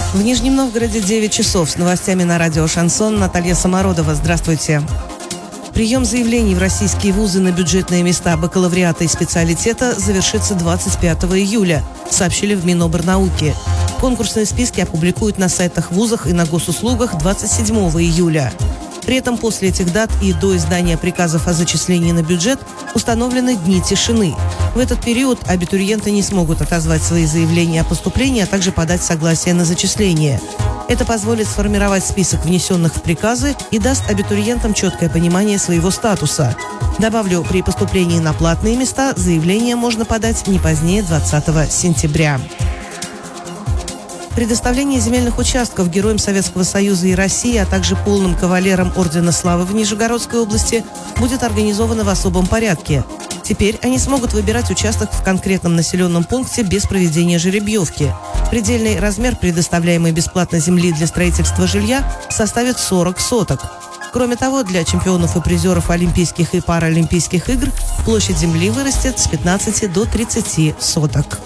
В Нижнем Новгороде 9 часов. С новостями на радио «Шансон» Наталья Самородова. Здравствуйте. Прием заявлений в российские вузы на бюджетные места бакалавриата и специалитета завершится 25 июля, сообщили в Минобрнауки. Конкурсные списки опубликуют на сайтах вузах и на госуслугах 27 июля. При этом после этих дат и до издания приказов о зачислении на бюджет установлены дни тишины. В этот период абитуриенты не смогут отозвать свои заявления о поступлении, а также подать согласие на зачисление. Это позволит сформировать список внесенных в приказы и даст абитуриентам четкое понимание своего статуса. Добавлю, при поступлении на платные места заявление можно подать не позднее 20 сентября. Предоставление земельных участков героям Советского Союза и России, а также полным кавалерам Ордена Славы в Нижегородской области будет организовано в особом порядке. Теперь они смогут выбирать участок в конкретном населенном пункте без проведения жеребьевки. Предельный размер предоставляемой бесплатно земли для строительства жилья составит 40 соток. Кроме того, для чемпионов и призеров Олимпийских и Паралимпийских игр площадь земли вырастет с 15 до 30 соток.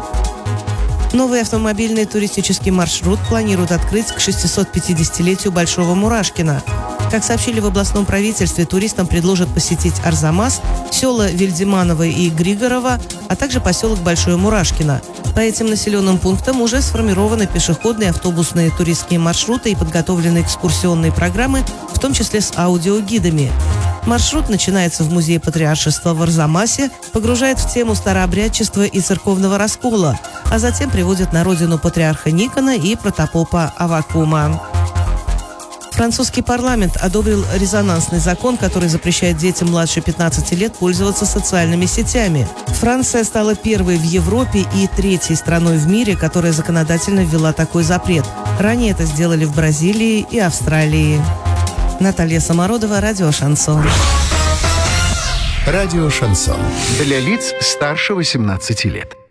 Новый автомобильный туристический маршрут планируют открыть к 650-летию Большого Мурашкина. Как сообщили в областном правительстве, туристам предложат посетить Арзамас, села Вельдеманово и Григорово, а также поселок Большое Мурашкино. По этим населенным пунктам уже сформированы пешеходные, автобусные, туристские маршруты и подготовлены экскурсионные программы, в том числе с аудиогидами. Маршрут начинается в музее патриаршества в Арзамасе, погружает в тему старообрядчества и церковного раскола, а затем приводит на родину патриарха Никона и протопопа Аввакума. Французский парламент одобрил резонансный закон, который запрещает детям младше 15 лет пользоваться социальными сетями. Франция стала первой в Европе и третьей страной в мире, которая законодательно ввела такой запрет. Ранее это сделали в Бразилии и Австралии. Наталья Самородова, радио «Шансон». Радио «Шансон». Для лиц старше 18 лет.